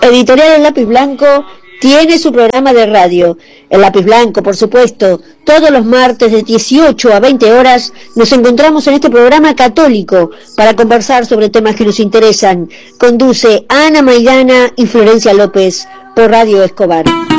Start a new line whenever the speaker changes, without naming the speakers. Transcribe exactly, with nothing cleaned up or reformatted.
Editorial El Lápiz Blanco tiene su programa de radio. El Lápiz Blanco, por supuesto, todos los martes de dieciocho a veinte horas nos encontramos en este programa católico para conversar sobre temas que nos interesan. Conduce Ana Maidana y Florencia López por Radio Escobar.